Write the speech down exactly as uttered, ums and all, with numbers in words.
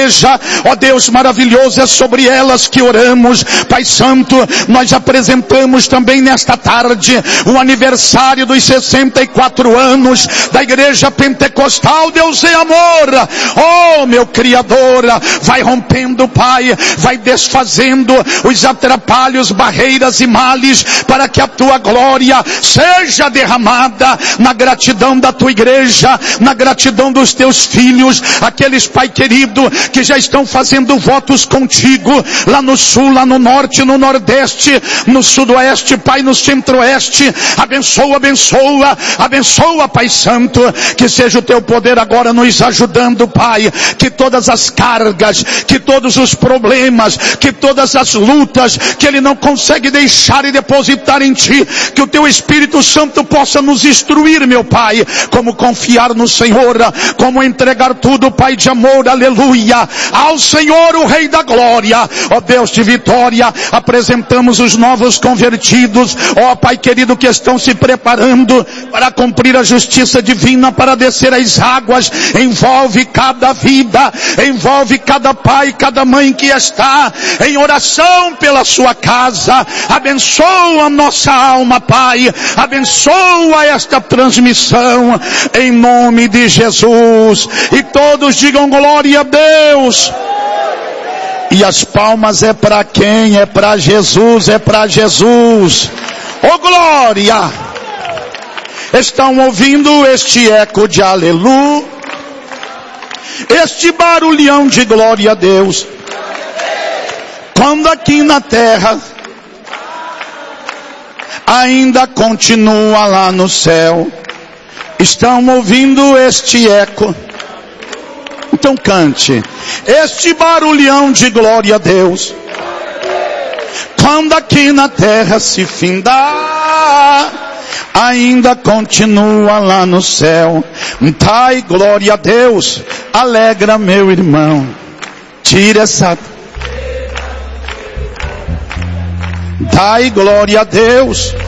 igreja. Ó Deus maravilhoso, é sobre elas que oramos. Pai Santo, nós apresentamos também nesta tarde o aniversário dos sessenta e quatro anos da Igreja Pentecostal Deus é Amor. Oh, meu Criador, vai rompendo, Pai, vai desfazendo os atrapalhos, barreiras e males, para que a tua glória seja derramada na gratidão da tua igreja, na gratidão dos teus filhos, aqueles, Pai querido, que já estão fazendo votos contigo, lá no sul, lá no norte, no nordeste, no sudoeste, Pai, no centro-oeste. Abençoa, abençoa, abençoa, Pai Santo, que seja o teu poder agora nos ajudando, Pai, que todas as cargas, que todos os problemas, que todas as lutas, que ele não consegue deixar e depositar em ti, que o teu Espírito Santo possa nos instruir, meu Pai, como confiar no Senhor, como entregar tudo, Pai de amor, aleluia, ao Senhor, o Rei da Glória. Ó Deus de vitória, apresentamos os novos convertidos, ó Pai querido, que estão se preparando para cumprir a justiça divina, para descer as águas. Envolve cada vida, envolve cada pai, cada mãe que está em oração pela sua casa. Abençoa a nossa alma, Pai, abençoa esta transmissão, em nome de Jesus. E todos digam glória a Deus. E as palmas é para quem? É para Jesus, é para Jesus. Oh glória! Estão ouvindo este eco de aleluia, este barulhão de glória a Deus, quando aqui na terra ainda continua lá no céu. Estão ouvindo este eco? Então cante. Este barulhão de glória a Deus, quando aqui na terra se findar, ainda continua lá no céu. Dai glória a Deus, alegra meu irmão. Tira essa. Dai glória a Deus,